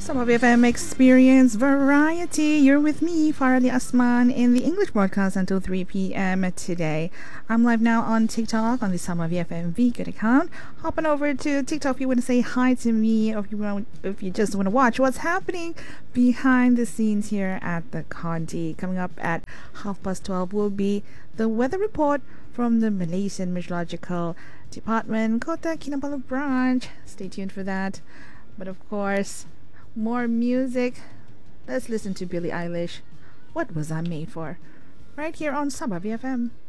Some of FM Experience Variety. You're with me, Farali Asman, in the English broadcast until 3 p.m. today. I'm live now on TikTok on the Some of FM Vegan account. Hopping over to TikTok if you want to say hi to me, or if you just want to watch what's happening behind the scenes here at the Condi. Coming up at 12:30 will be the weather report from the Malaysian Meteorological Department, Kota Kinabalu branch. Stay tuned for that. But of course, more music. Let's listen to Billie Eilish. What was I made for? Right here on Sabah FM.